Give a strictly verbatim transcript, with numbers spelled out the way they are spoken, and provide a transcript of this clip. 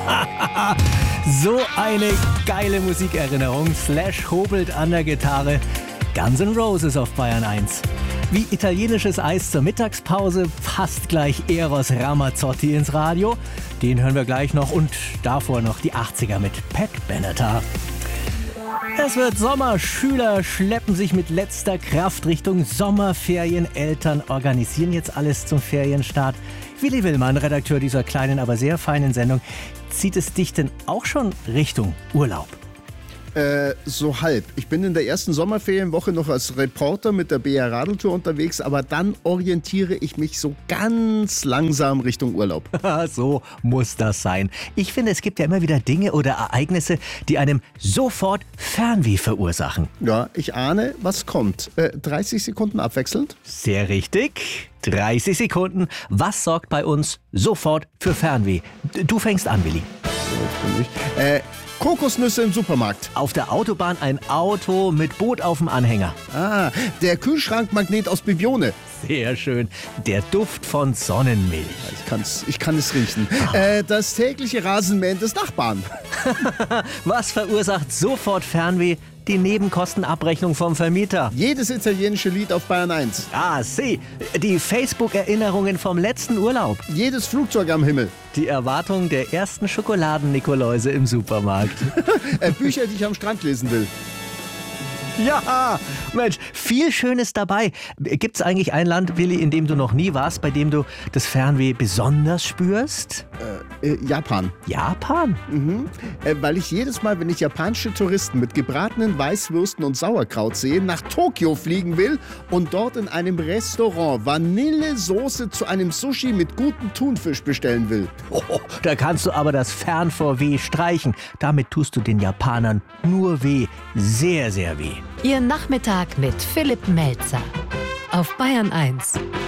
So eine geile Musikerinnerung. Slash hobelt an der Gitarre. Guns N' Roses auf Bayern eins. Wie italienisches Eis zur Mittagspause passt gleich Eros Ramazzotti ins Radio. Den hören wir gleich noch und davor noch die achtziger mit Pat Benatar. Es wird Sommer, Schüler schleppen sich mit letzter Kraft Richtung Sommerferien. Eltern organisieren jetzt alles zum Ferienstart. Willi Willmann, Redakteur dieser kleinen, aber sehr feinen Sendung. Zieht es dich denn auch schon Richtung Urlaub? Äh, so halb. Ich bin in der ersten Sommerferienwoche noch als Reporter mit der B R Radeltour unterwegs, aber dann orientiere ich mich so ganz langsam Richtung Urlaub. So muss das sein. Ich finde, es gibt ja immer wieder Dinge oder Ereignisse, die einem sofort Fernweh verursachen. Ja, ich ahne, was kommt. Äh, dreißig Sekunden abwechselnd? Sehr richtig. dreißig Sekunden. Was sorgt bei uns sofort für Fernweh? Du fängst an, Willi. So, jetzt bin ich. Äh, Kokosnüsse im Supermarkt. Auf der Autobahn ein Auto mit Boot auf dem Anhänger. Ah, der Kühlschrankmagnet aus Bibione. Sehr schön. Der Duft von Sonnenmilch. Ich, kann's, ich kann es riechen. Äh, das tägliche Rasenmähen des Nachbarn. Was verursacht sofort Fernweh? Die Nebenkostenabrechnung vom Vermieter. Jedes italienische Lied auf Bayern eins. Ah, sie. Die Facebook-Erinnerungen vom letzten Urlaub. Jedes Flugzeug am Himmel. Die Erwartung der ersten Schokoladen-Nikoläuse im Supermarkt. äh, Bücher, die ich am Strand lesen will. Ja, Mensch, viel Schönes dabei. Gibt's eigentlich ein Land, Willi, in dem du noch nie warst, bei dem du das Fernweh besonders spürst? Äh, äh, Japan. Japan? Mhm. Äh, weil ich jedes Mal, wenn ich japanische Touristen mit gebratenen Weißwürsten und Sauerkraut sehe, nach Tokio fliegen will und dort in einem Restaurant Vanillesoße zu einem Sushi mit gutem Thunfisch bestellen will. Oh, da kannst du aber das Fern vor Weh streichen. Damit tust du den Japanern nur weh. Sehr, sehr weh. Ihr Nachmittag mit Philipp Melzer auf Bayern eins.